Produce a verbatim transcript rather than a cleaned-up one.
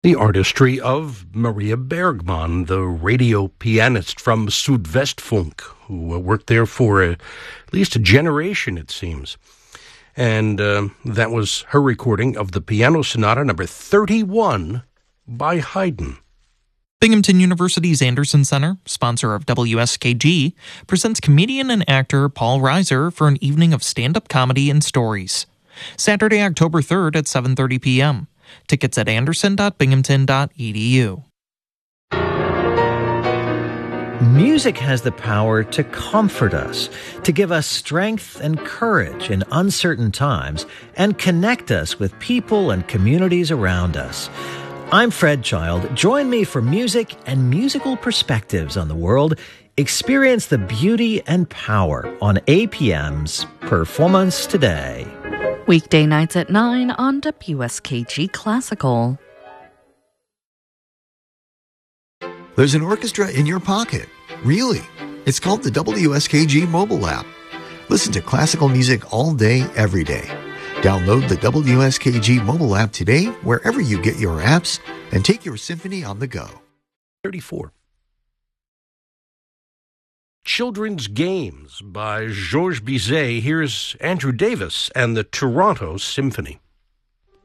The artistry of Maria Bergman, the radio pianist from Südwestfunk, who uh, worked there for a, at least a generation, it seems. And uh, that was her recording of the Piano Sonata number thirty-one by Haydn. Binghamton University's Anderson Center, sponsor of W S K G, presents comedian and actor Paul Reiser for an evening of stand-up comedy and stories. Saturday, October third at seven thirty p.m. Tickets at anderson dot binghamton dot e d u. Music has the power to comfort us, to give us strength and courage in uncertain times, and connect us with people and communities around us. I'm Fred Child. Join me for music and musical perspectives on the world. Experience the beauty and power on A P M's Performance Today. Weekday nights at nine on W S K G Classical. There's an orchestra in your pocket. Really? It's called the W S K G mobile app. Listen to classical music all day, every day. Download the W S K G mobile app today wherever you get your apps and take your symphony on the go. thirty-four. Children's Games by Georges Bizet. Here's Andrew Davis and the Toronto Symphony.